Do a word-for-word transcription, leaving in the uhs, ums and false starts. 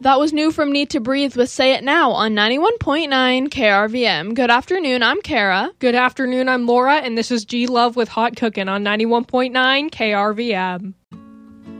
That was new from Need to Breathe with Say It Now on ninety-one point nine K R V M. Good afternoon, I'm Kara. Good afternoon, I'm Laura, and this is G Love with Hot Cookin' on ninety-one point nine K R V M.